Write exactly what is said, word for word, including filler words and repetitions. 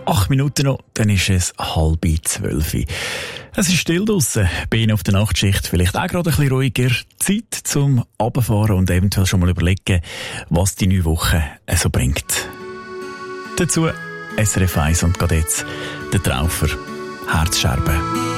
Acht Minuten noch, dann ist es halb zwölf. Es ist still draussen, bei Ihnen auf der Nachtschicht vielleicht auch gerade ein bisschen ruhiger. Zeit zum Runterfahren und eventuell schon mal überlegen, was die neue Woche so bringt. Dazu S R F eins und gerade jetzt der Traufer, Herzscherben.